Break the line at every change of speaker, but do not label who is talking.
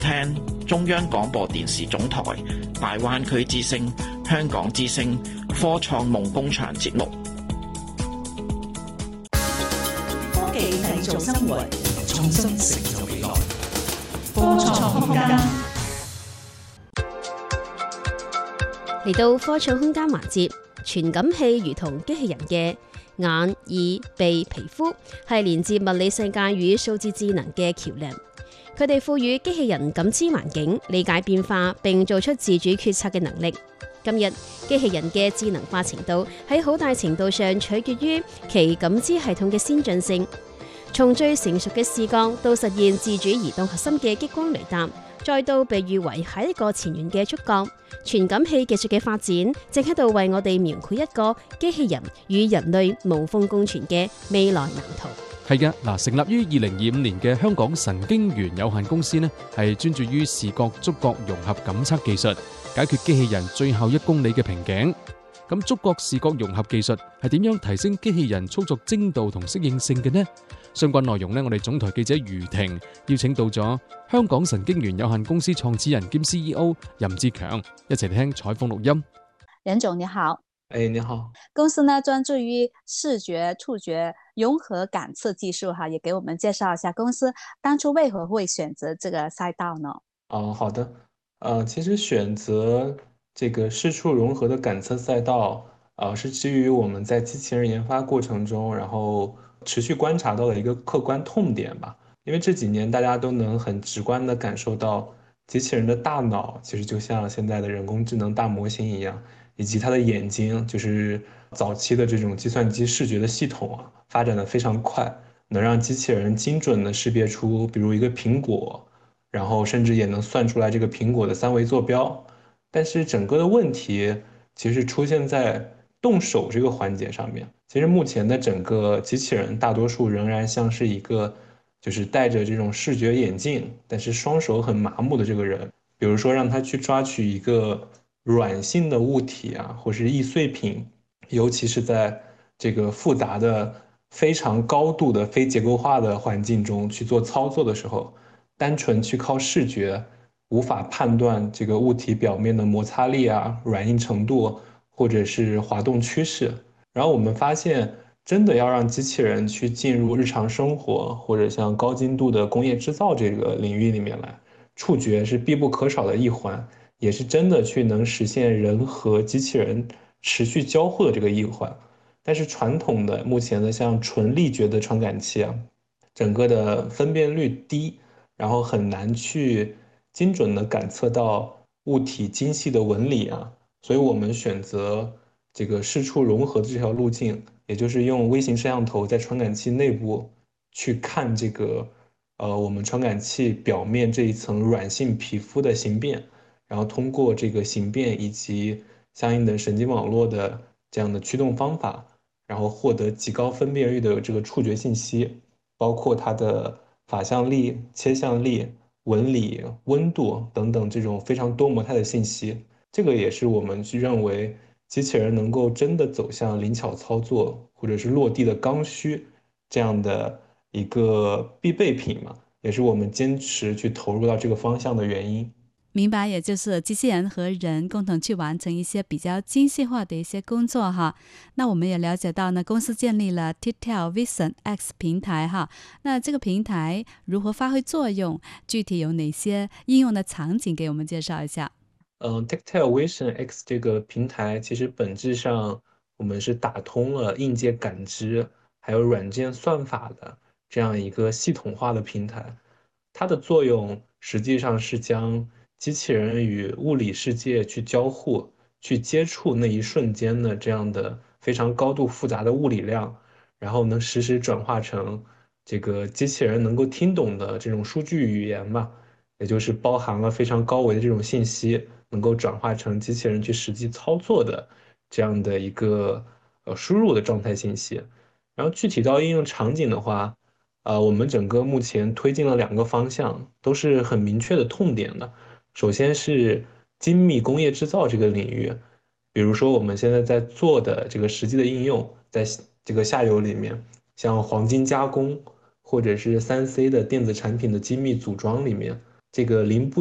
聽中央廣播電視總台、大灣區之聲、香港之聲、科創夢工場節目。
科技製造生活，創新成就未來。科創空間
嚟到科創空間環節，傳感器如同機器人嘅眼、耳、鼻、皮膚，係連接物理世界與數字智能嘅橋樑。佢哋賦予機器人感知環境、理解變化，並做出自主決策嘅能力。今日機器人嘅智能化程度喺好大程度上取決於其感知系統嘅先進性。從最成熟嘅視覺到實現自主移動核心嘅激光雷達，再到被譽為下一個前沿嘅觸覺，傳感器技術嘅發展正喺度為我哋描繪一個機器人與人類無縫共存嘅未來藍圖。
係嘅，嗱，成立於2025年嘅香港神經元有限公司呢，係專注於視覺觸覺融合感測技術，解決機器人最後1公里嘅瓶頸。咁觸覺視覺融合技術係點樣提升機器人操作精度同適應性嘅呢？相關內容呢，我哋總台記者余婷邀請到咗香港神經元有限公司創始人兼 CEO 任志強，一齊聽採訪錄音。
任總你好。
你好。
公司呢專注於視覺、觸覺融合感測技術哈，也給我們介紹一下公司當初為何會選擇這個賽道呢？
好的。其實選擇這個視觸融合的感測賽道，是基於我們在機器人研發過程中，然後持續觀察到的一個客觀痛點吧。因為這幾年大家都能很直觀地感受到，機器人的大腦其實就像現在的人工智能大模型一樣，以及它的眼睛，就是早期的這種計算機視覺的系統發展得非常快，能讓機器人精準地識別出，比如一個蘋果，然後甚至也能算出來這個蘋果的3維坐標。但是整個的問題其實出現在動手這個環節上面。其實目前的整個機器人大多數仍然像是一個就是戴着這種視覺眼鏡，但是雙手很麻木的這個人。比如說讓他去抓取一個軟性的物體或是易碎品，尤其是在這個複雜的非常高度的非結構化的環境中去做操作的時候，單純去靠視覺無法判斷這個物體表面的摩擦力軟硬程度或者是滑動趨勢。然後我們發現真的要讓機器人去進入日常生活或者像高精度的工業製造這個領域裡面來，觸覺是必不可少的一環，也是真的去能實現人和機器人持續交互的這個一環。但是傳統的目前的像純力覺的傳感器整個的分辨率低，然後很難去精準的感測到物體精細的紋理所以我們選擇這個視觸融合的這條路徑，也就是用微型攝像頭在傳感器內部去看這個我們傳感器表面這一層軟性皮膚的形變，然後通過這個形變以及相應的神經網絡的這樣的驅動方法，然後獲得極高分辨率的這個觸覺信息，包括它的法向力、切向力、紋理、溫度等等這種非常多模態的信息。這個也是我們去認為機器人能夠真的走向靈巧操作或者是落地的剛需這樣的一個必備品嘛，也是我們堅持去投入到這個方向的原因。
明白，也就是機器人和人共同去完成一些比較精細化的一些工作哈。那我們也了解到呢，公司建立了 Tictal Vision X 平台哈。那這個平台如何發揮作用？具體有哪些應用的場景給我們介紹一下
？Tictal Vision X 這個平台其實本質上我們是打通了硬件感知還有軟件算法的這樣一個系統化的平台。它的作用實際上是將機器人與物理世界去交互、去接觸那一瞬間的這樣的非常高度複雜的物理量，然後能實時轉化成這個機器人能夠聽懂的這種數據語言吧，也就是包含了非常高維的這種信息，能夠轉化成機器人去實際操作的這樣的一個輸入的狀態信息。然後具體到應用場景的話，我們整個目前推進了2個方向，都是很明確的痛點的。首先是精密工業製造這個領域，比如說我們現在在做的這個實際的應用，在這個下游裡面，像黃金加工或者是3C 的電子產品的精密組裝裡面， 这个零部